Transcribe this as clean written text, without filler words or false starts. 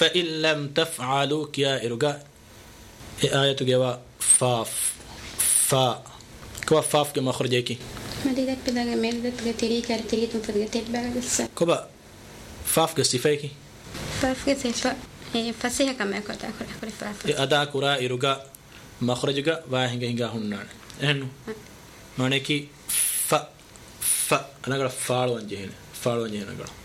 فإن لم تفعلوا كيا إرجع آية جوا فاف فا كوا فاف كمخرجك مديدك بدأ ميلدت قتري كارتري تنفذت بعد السا كوا فاف كصفيك فاف كصفة فسيها كم يكون تأكل فاف أدا كورا إرجع مخرجك وهنجا هنان إنه مانه كي ف أنا قرأ فارو أنجهنا